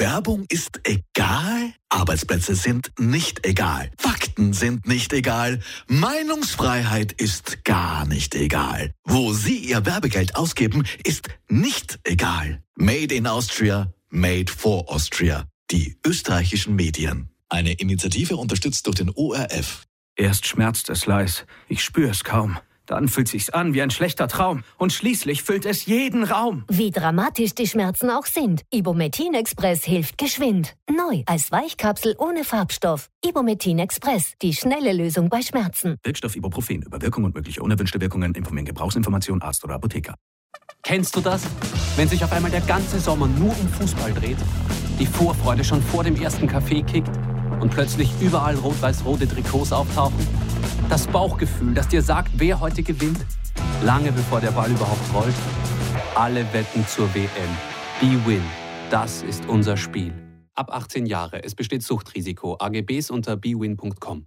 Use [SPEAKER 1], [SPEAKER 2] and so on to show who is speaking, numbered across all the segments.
[SPEAKER 1] Werbung ist egal? Arbeitsplätze sind nicht egal. Fakten sind nicht egal. Meinungsfreiheit ist gar nicht egal. Wo Sie Ihr Werbegeld ausgeben, ist nicht egal. Made in Austria, made for Austria. Die österreichischen Medien. Eine Initiative unterstützt durch den ORF.
[SPEAKER 2] Erst schmerzt es leis, ich spüre es kaum. Dann fühlt sich's an wie ein schlechter Traum. Und schließlich füllt es jeden Raum.
[SPEAKER 3] Wie dramatisch die Schmerzen auch sind. Ibumetin Express hilft geschwind. Neu als Weichkapsel ohne Farbstoff. Ibumetin Express, die schnelle Lösung bei Schmerzen.
[SPEAKER 2] Wirkstoff Ibuprofen. Über Wirkung und mögliche unerwünschte Wirkungen informieren Gebrauchsinformation Arzt oder Apotheker.
[SPEAKER 4] Kennst du das? Wenn sich auf einmal der ganze Sommer nur um Fußball dreht, die Vorfreude schon vor dem ersten Kaffee kickt und plötzlich überall rot-weiß-rote Trikots auftauchen? Das Bauchgefühl, das dir sagt, wer heute gewinnt? Lange bevor der Ball überhaupt rollt. Alle wetten zur WM. BWin. Das ist unser Spiel. Ab 18 Jahre. Es besteht Suchtrisiko. AGBs unter bwin.com.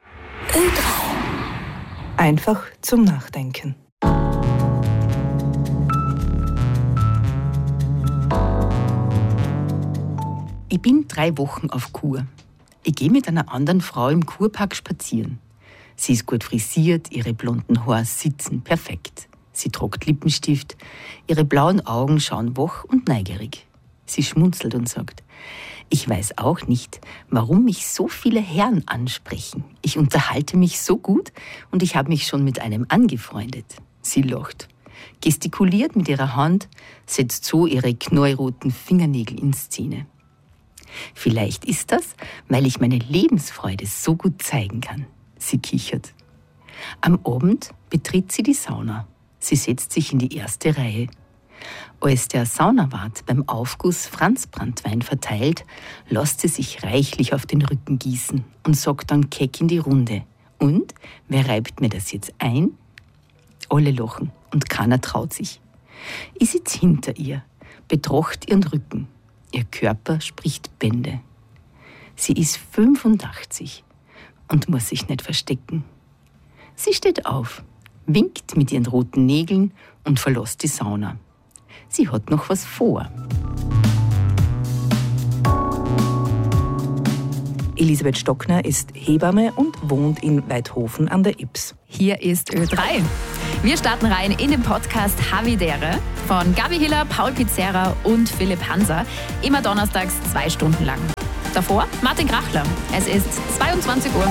[SPEAKER 5] Einfach zum Nachdenken. Ich bin 3 Wochen auf Kur. Ich gehe mit einer anderen Frau im Kurpark spazieren. Sie ist gut frisiert, ihre blonden Haare sitzen perfekt. Sie trägt Lippenstift, ihre blauen Augen schauen wach und neugierig. Sie schmunzelt und sagt, ich weiß auch nicht, warum mich so viele Herren ansprechen. Ich unterhalte mich so gut und ich habe mich schon mit einem angefreundet. Sie lacht, gestikuliert mit ihrer Hand, setzt so ihre knallroten Fingernägel in Szene. Vielleicht ist das, weil ich meine Lebensfreude so gut zeigen kann. Sie kichert. Am Abend betritt sie die Sauna. Sie setzt sich in die erste Reihe. Als der Saunawart beim Aufguss Franzbranntwein verteilt, lässt sie sich reichlich auf den Rücken gießen und sagt dann keck in die Runde. Und, wer reibt mir das jetzt ein? Alle lachen und keiner traut sich. Ich sitze hinter ihr, betrachte ihren Rücken. Ihr Körper spricht Bände. Sie ist 85 und muss sich nicht verstecken. Sie steht auf, winkt mit ihren roten Nägeln und verlässt die Sauna. Sie hat noch was vor.
[SPEAKER 6] Elisabeth Stockner ist Hebamme und wohnt in Weidhofen an der Ybbs.
[SPEAKER 7] Hier ist Ö3. Wir starten rein in den Podcast Havidere von Gabi Hiller, Paul Pizzerra und Philipp Hanser. Immer donnerstags 2 Stunden lang. Davor Martin Krachler. Es ist 22 Uhr.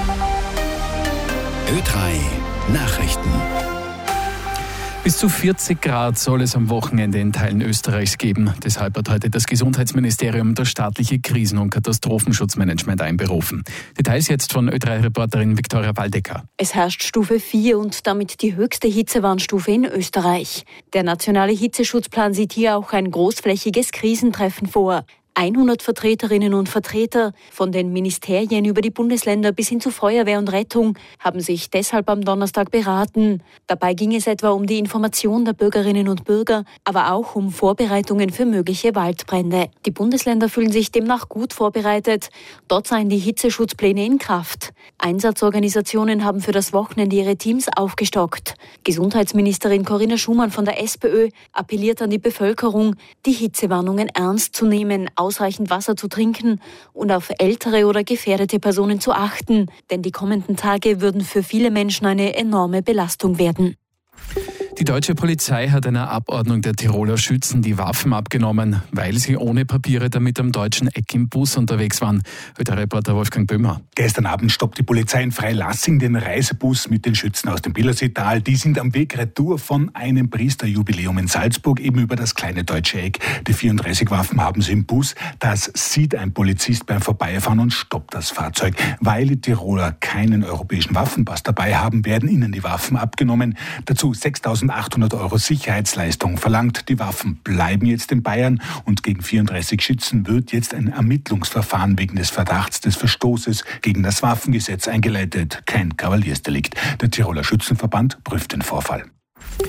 [SPEAKER 1] Ö3 Nachrichten.
[SPEAKER 8] Bis zu 40 Grad soll es am Wochenende in Teilen Österreichs geben. Deshalb hat heute das Gesundheitsministerium das staatliche Krisen- und Katastrophenschutzmanagement einberufen. Details jetzt von Ö3-Reporterin Viktoria Waldecker.
[SPEAKER 9] Es herrscht Stufe 4 und damit die höchste Hitzewarnstufe in Österreich. Der nationale Hitzeschutzplan sieht hier auch ein großflächiges Krisentreffen vor. 100 Vertreterinnen und Vertreter von den Ministerien über die Bundesländer bis hin zu Feuerwehr und Rettung haben sich deshalb am Donnerstag beraten. Dabei ging es etwa um die Information der Bürgerinnen und Bürger, aber auch um Vorbereitungen für mögliche Waldbrände. Die Bundesländer fühlen sich demnach gut vorbereitet. Dort seien die Hitzeschutzpläne in Kraft. Einsatzorganisationen haben für das Wochenende ihre Teams aufgestockt. Gesundheitsministerin Corinna Schumann von der SPÖ appelliert an die Bevölkerung, die Hitzewarnungen ernst zu nehmen, ausreichend Wasser zu trinken und auf ältere oder gefährdete Personen zu achten. Denn die kommenden Tage würden für viele Menschen eine enorme Belastung werden.
[SPEAKER 8] Die deutsche Polizei hat einer Abordnung der Tiroler Schützen die Waffen abgenommen, weil sie ohne Papiere damit am deutschen Eck im Bus unterwegs waren. Heute Reporter Wolfgang Böhmer.
[SPEAKER 10] Gestern Abend stoppt die Polizei in Freilassing den Reisebus mit den Schützen aus dem Billerseetal. Die sind am Weg retour von einem Priesterjubiläum in Salzburg, eben über das kleine deutsche Eck. Die 34 Waffen haben sie im Bus. Das sieht ein Polizist beim Vorbeifahren und stoppt das Fahrzeug. Weil die Tiroler keinen europäischen Waffenpass dabei haben, werden ihnen die Waffen abgenommen. Dazu 6.800 € Sicherheitsleistung verlangt. Die Waffen bleiben jetzt in Bayern und gegen 34 Schützen wird jetzt ein Ermittlungsverfahren wegen des Verdachts des Verstoßes gegen das Waffengesetz eingeleitet. Kein Kavaliersdelikt. Der Tiroler Schützenverband prüft den Vorfall.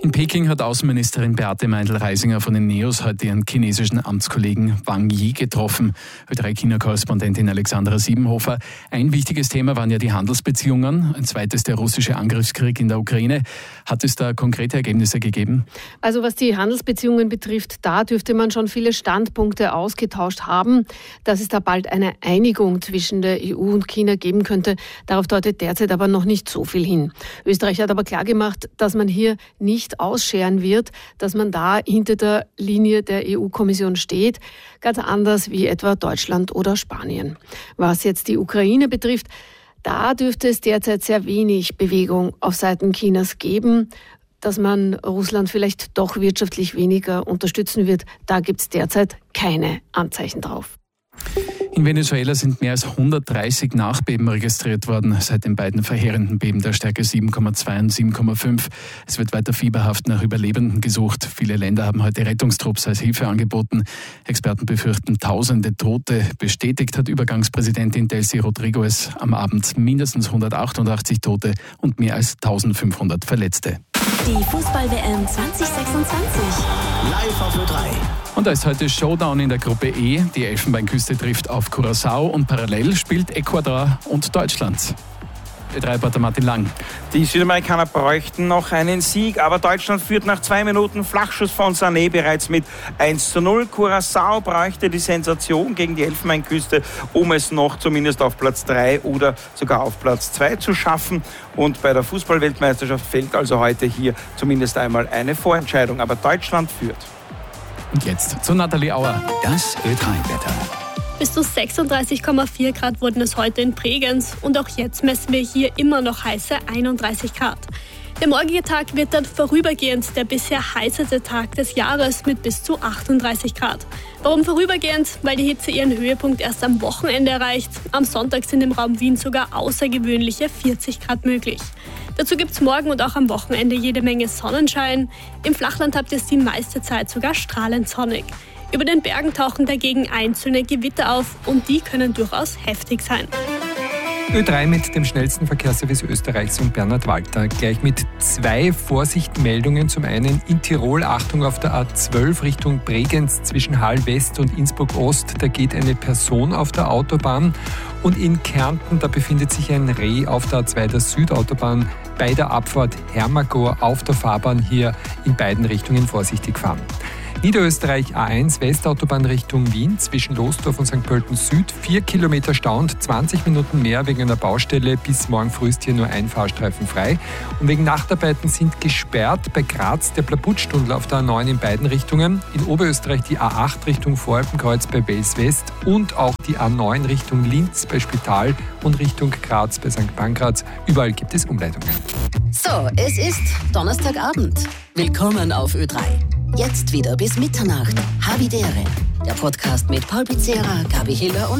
[SPEAKER 8] In Peking hat Außenministerin Beate Meindl-Reisinger von den NEOS heute ihren chinesischen Amtskollegen Wang Yi getroffen. Ö3-China-Korrespondentin Alexandra Siebenhofer. Ein wichtiges Thema waren ja die Handelsbeziehungen. Ein zweites der russische Angriffskrieg in der Ukraine. Hat es da konkrete Ergebnisse gegeben?
[SPEAKER 11] Also was die Handelsbeziehungen betrifft, da dürfte man schon viele Standpunkte ausgetauscht haben. Dass es da bald eine Einigung zwischen der EU und China geben könnte, darauf deutet derzeit aber noch nicht so viel hin. Österreich hat aber klargemacht, dass man hier nicht ausscheren wird, dass man da hinter der Linie der EU-Kommission steht, ganz anders wie etwa Deutschland oder Spanien. Was jetzt die Ukraine betrifft, da dürfte es derzeit sehr wenig Bewegung auf Seiten Chinas geben. Dass man Russland vielleicht doch wirtschaftlich weniger unterstützen wird, da gibt es derzeit keine Anzeichen drauf.
[SPEAKER 8] In Venezuela sind mehr als 130 Nachbeben registriert worden seit den beiden verheerenden Beben der Stärke 7,2 und 7,5. Es wird weiter fieberhaft nach Überlebenden gesucht. Viele Länder haben heute Rettungstrupps als Hilfe angeboten. Experten befürchten tausende Tote. Bestätigt hat Übergangspräsidentin Delcy Rodriguez am Abend mindestens 188 Tote und mehr als 1500 Verletzte.
[SPEAKER 12] Die Fußball-WM 2026.
[SPEAKER 1] Live auf Ö3.
[SPEAKER 8] Und da ist heute Showdown in der Gruppe E. Die Elfenbeinküste trifft auf Curaçao und parallel spielt Ecuador und Deutschland. Ö3-Reporter Martin Lang.
[SPEAKER 13] Die Südamerikaner bräuchten noch einen Sieg, aber Deutschland führt nach 2 Minuten. Flachschuss von Sané bereits mit 1:0. Curaçao bräuchte die Sensation gegen die Elfenbeinküste, um es noch zumindest auf Platz 3 oder sogar auf Platz 2 zu schaffen. Und bei der Fußball-Weltmeisterschaft fällt also heute hier zumindest einmal eine Vorentscheidung. Aber Deutschland führt.
[SPEAKER 8] Und jetzt zu Nathalie Auer.
[SPEAKER 1] Das Ö3-Wetter.
[SPEAKER 14] Bis zu 36,4 Grad wurden es heute in Bregenz und auch jetzt messen wir hier immer noch heiße 31 Grad. Der morgige Tag wird dann vorübergehend der bisher heißeste Tag des Jahres mit bis zu 38 Grad. Warum vorübergehend? Weil die Hitze ihren Höhepunkt erst am Wochenende erreicht. Am Sonntag sind im Raum Wien sogar außergewöhnliche 40 Grad möglich. Dazu gibt es morgen und auch am Wochenende jede Menge Sonnenschein. Im Flachland habt ihr es die meiste Zeit sogar strahlend sonnig. Über den Bergen tauchen dagegen einzelne Gewitter auf und die können durchaus heftig sein.
[SPEAKER 15] Ö3 mit dem schnellsten Verkehrsservice Österreichs und Bernhard Walter. Gleich mit 2 Vorsichtmeldungen. Zum einen in Tirol, Achtung auf der A12 Richtung Bregenz zwischen Hall West und Innsbruck Ost. Da geht eine Person auf der Autobahn. Und in Kärnten, da befindet sich ein Reh auf der A2 der Südautobahn. Bei der Abfahrt Hermagor auf der Fahrbahn hier in beiden Richtungen vorsichtig fahren. Niederösterreich A1 Westautobahn Richtung Wien zwischen Lostorf und St. Pölten Süd. 4 Kilometer Stau und 20 Minuten mehr wegen einer Baustelle. Bis morgen früh ist hier nur ein Fahrstreifen frei. Und wegen Nachtarbeiten sind gesperrt bei Graz der Plaputstunnel auf der A9 in beiden Richtungen. In Oberösterreich die A8 Richtung Voralpenkreuz bei Wels West und auch die A9 Richtung Linz bei Spital und Richtung Graz bei St. Pankraz. Überall gibt es Umleitungen.
[SPEAKER 12] So, es ist Donnerstagabend. Willkommen auf Ö3. Jetzt wieder bis Mitternacht. Havidere. Der Podcast mit Paul Pizzera, Gabi Hiller und